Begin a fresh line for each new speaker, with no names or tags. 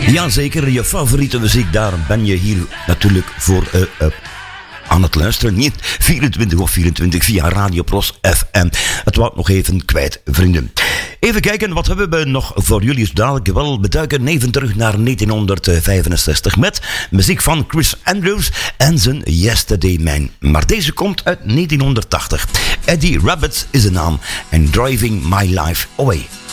Jazeker, je favoriete muziek, daar ben je hier natuurlijk voor aan het luisteren. Niet 24 of 24 via Radio Pros FM. Het wou ik nog even kwijt, vrienden. Even kijken, wat hebben we nog voor jullie? Dadelijk wel beduiken even terug naar 1965 met muziek van Chris Andrews en zijn Yesterday Man. Maar deze komt uit 1980. Eddie Rabbit is de naam en Driving My Life Away.